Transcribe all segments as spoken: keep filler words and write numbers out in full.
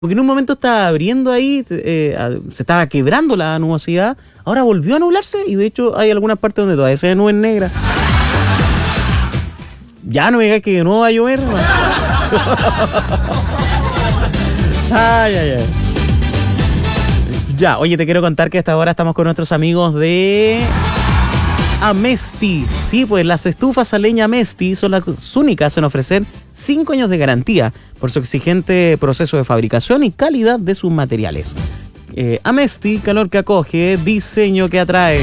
Porque en un momento estaba abriendo ahí, eh, se estaba quebrando la nubosidad, ahora volvió a nublarse y de hecho hay algunas partes donde todavía se ve nubes negras. Ya no me digas que de nuevo va a llover. Ay, ay, ay. Ya, oye, te quiero contar que hasta ahora estamos con nuestros amigos de Amesti. Sí, pues las estufas a leña Amesti son las únicas en ofrecer cinco años de garantía por su exigente proceso de fabricación y calidad de sus materiales. Eh, Amesti, calor que acoge, diseño que atrae.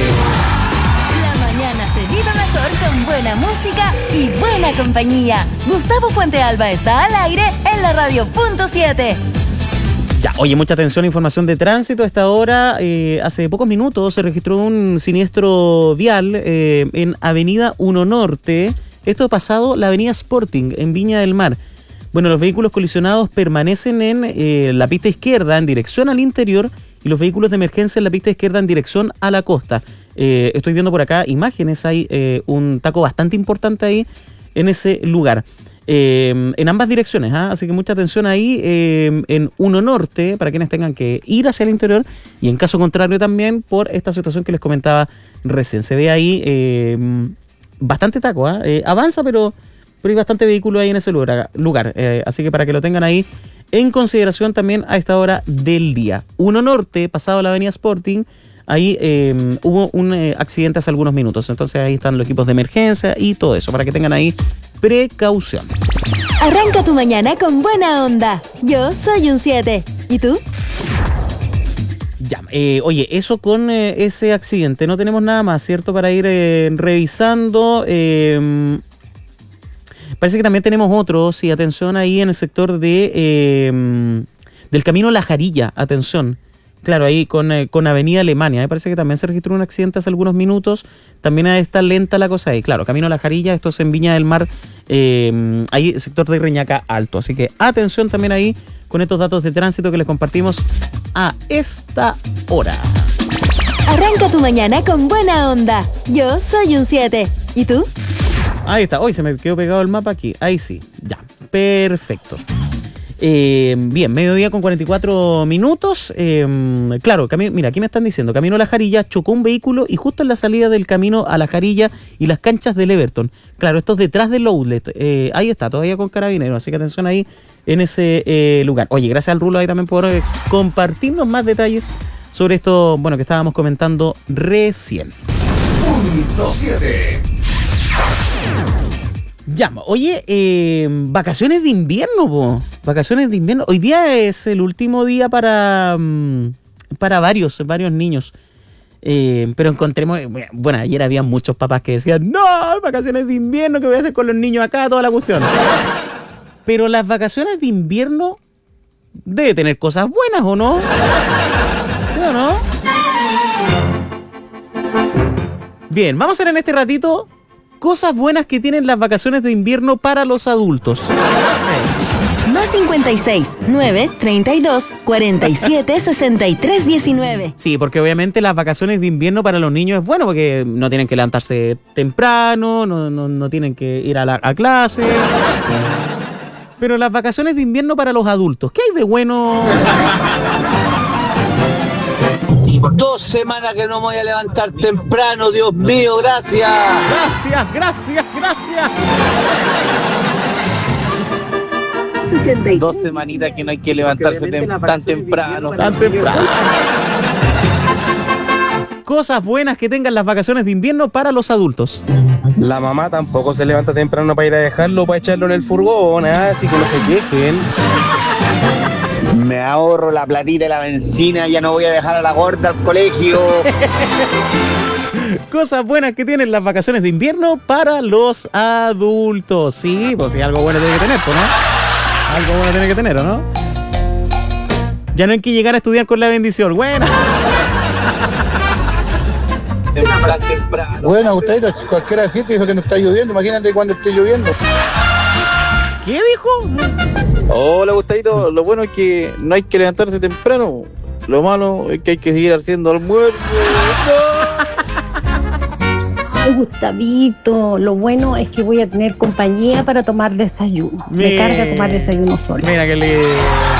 La mañana se vive mejor con buena música y buena compañía. Gustavo Fuentealba está al aire en la radio punto siete. Ya, oye, mucha atención, información de tránsito. A esta hora, eh, hace pocos minutos, se registró un siniestro vial eh, en Avenida uno Norte. Esto pasado la Avenida Sporting, en Viña del Mar. Bueno, los vehículos colisionados permanecen en eh, la pista izquierda, en dirección al interior, y los vehículos de emergencia en la pista izquierda, en dirección a la costa. Eh, estoy viendo por acá imágenes, hay eh, un taco bastante importante ahí, en ese lugar. Eh, en ambas direcciones, ¿eh? Así que mucha atención ahí eh, en uno Norte para quienes tengan que ir hacia el interior y en caso contrario también por esta situación que les comentaba recién. Se ve ahí eh, bastante taco, ¿eh? Eh, avanza pero, pero hay bastante vehículo ahí en ese lugar, lugar eh, así que para que lo tengan ahí en consideración también a esta hora del día. uno Norte, pasado la Avenida Sporting, ahí eh, hubo un eh, accidente hace algunos minutos, entonces ahí están los equipos de emergencia y todo eso, para que tengan ahí precaución. Arranca tu mañana con buena onda. Yo soy un siete. ¿Y tú? Ya, eh, oye, eso con eh, ese accidente, no tenemos nada más, ¿cierto? Para ir eh, revisando. Eh, parece que también tenemos otro, sí, atención ahí en el sector de eh, del camino La Jarilla, atención. Claro, ahí con, eh, con Avenida Alemania. Me parece que también se registró un accidente hace algunos minutos. También está lenta la cosa ahí. Claro, camino a La Jarilla, esto es en Viña del Mar. Eh, ahí sector de Reñaca Alto. Así que atención también ahí con estos datos de tránsito que les compartimos a esta hora. Arranca tu mañana con buena onda. Yo soy un siete. ¿Y tú? Ahí está. Hoy se me quedó pegado el mapa aquí. Ahí sí. Ya. Perfecto. Eh, bien, mediodía con cuarenta y cuatro minutos. Eh, claro, cami- mira, aquí me están diciendo, camino a La Jarilla, chocó un vehículo y justo en la salida del camino a La Jarilla y las canchas del Everton. Claro, esto es detrás del outlet. Eh, ahí está, todavía con carabineros, así que atención ahí en ese eh, lugar. Oye, gracias al Rulo ahí también por eh, compartirnos más detalles sobre esto, bueno, que estábamos comentando recién. Punto siete. Llama. Oye, eh, vacaciones de invierno, po. Vacaciones de invierno. Hoy día es el último día para, um, para varios, varios niños. Eh, pero encontremos, bueno, ayer había muchos papás que decían, no, vacaciones de invierno, ¿qué voy a hacer con los niños acá? Toda la cuestión. Pero las vacaciones de invierno debe tener cosas buenas, ¿o no? ¿Sí o no? Bien, vamos a hacer en este ratito cosas buenas que tienen las vacaciones de invierno para los adultos. Más cincuenta y seis, nueve, treinta y dos, cuarenta y siete, sesenta y tres, diecinueve. Sí, porque obviamente las vacaciones de invierno para los niños es bueno porque no tienen que levantarse temprano, no, no, no tienen que ir a, la, a clase. Pero las vacaciones de invierno para los adultos, ¿qué hay de bueno? Sí, por dos semanas que no me voy a levantar temprano, Dios mío, gracias. Gracias, gracias, gracias. Dos semanitas que no hay que levantarse tem- tan temprano. Tan temprano. Cosas buenas que tengan las vacaciones de invierno para los adultos. La mamá tampoco se levanta temprano para ir a dejarlo, para echarlo en el furgón, ¿eh? Así que no se quejen. Me ahorro la platita de la benzina, ya no voy a dejar a la gorda al colegio. Cosas buenas que tienen las vacaciones de invierno para los adultos. Sí, pues sí, algo bueno tiene que tener, pues, ¿no? Algo bueno tiene que tener, ¿o no? Ya no hay que llegar a estudiar con la bendición. Buena. Temprano, temprano. Bueno, Gustavito, cualquiera decir que dijo que no está lloviendo, imagínate cuando esté lloviendo. ¿Qué dijo? Hola, Gustavito. Lo bueno es que no hay que levantarse temprano. Lo malo es que hay que seguir haciendo almuerzo. Ay, Gustavito, lo bueno es que voy a tener compañía para tomar desayuno. Me Mira. carga tomar desayuno sola. Mira que le...